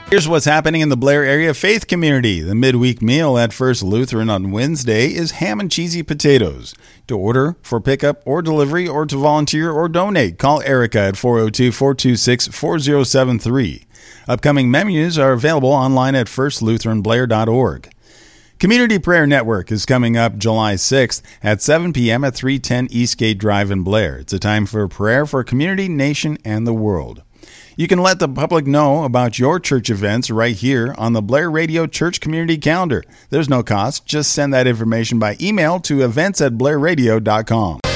Here's what's happening in the Blair area faith community. The midweek meal at First Lutheran on Wednesday is ham and cheesy potatoes. To order, for pickup or delivery, or to volunteer or donate, call Erica at 402-426-4073. Upcoming menus are available online at firstlutheranblair.org. Community Prayer Network is coming up July 6th at 7 p.m. at 310 Eastgate Drive in Blair. It's a time for prayer for community, nation, and the world. You can let the public know about your church events right here on the Blair Radio Church Community Calendar. There's no cost. Just send that information by email to events@blairradio.com.